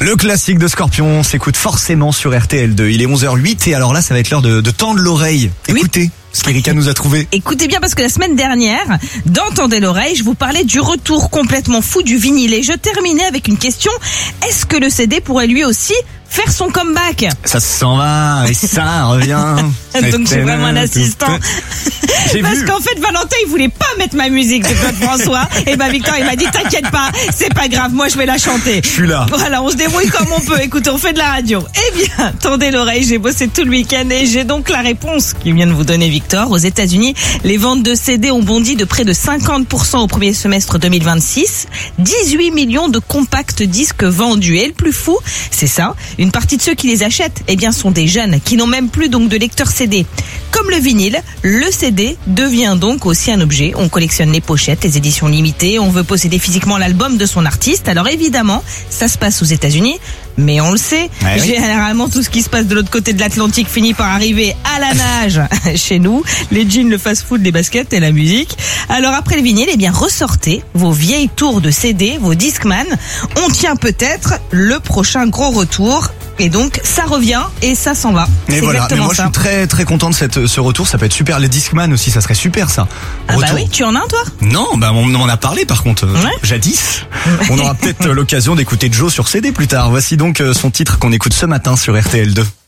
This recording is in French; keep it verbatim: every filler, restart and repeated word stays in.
Le classique de Scorpion s'écoute forcément sur R T L deux. Il est onze heures huit et alors là, ça va être l'heure de, de tendre l'oreille. Écoutez oui. ce qu'Erika nous a trouvé. Écoutez bien parce que la semaine dernière, dans Tendez l'oreille, je vous parlais du retour complètement fou du vinyle. Et je terminais avec une question. Est-ce que le C D pourrait lui aussi faire son comeback? Ça s'en va et ça revient. Donc j'ai vraiment un assistant. J'ai Parce vu. qu'en fait, Valentin, il voulait pas mettre ma musique de Claude François. Et ben Victor, il m'a dit, t'inquiète pas, c'est pas grave, moi je vais la chanter. Je suis là. Voilà, on se débrouille comme on peut. Écoutez, on fait de la radio. Eh bien, tendez l'oreille, j'ai bossé tout le week-end et j'ai donc la réponse qui vient de vous donner Victor. Aux États-Unis, les ventes de C D ont bondi de près de cinquante pour cent au premier semestre deux mille vingt-six. dix-huit millions de compacts disques vendus. Et le plus fou, c'est ça, une partie de ceux qui les achètent, eh bien, sont des jeunes qui n'ont même plus donc de lecteur C D. Comme le vinyle, le C D devient donc aussi un objet. On collectionne les pochettes, les éditions limitées, on veut posséder physiquement l'album de son artiste. Alors évidemment, ça se passe aux États-Unis, mais on le sait, ouais, oui. généralement tout ce qui se passe de l'autre côté de l'Atlantique finit par arriver à la nage chez nous. Les jeans, le fast-food, les baskets et la musique. Alors après le vinyle, eh bien ressortez vos vieilles tours de C D, vos Discman. On tient peut-être le prochain gros retour. Et donc ça revient et ça s'en va. Mais C'est voilà, mais exactement moi ça. je suis très très content de cette, ce retour, ça peut être super. Les Discman aussi, ça serait super ça. Ah Retour. bah oui, tu en as un toi? Non, bah on m'en a parlé par contre, Ouais. jadis. On aura peut-être l'occasion d'écouter Joe sur C D plus tard. Voici donc son titre qu'on écoute ce matin sur R T L deux.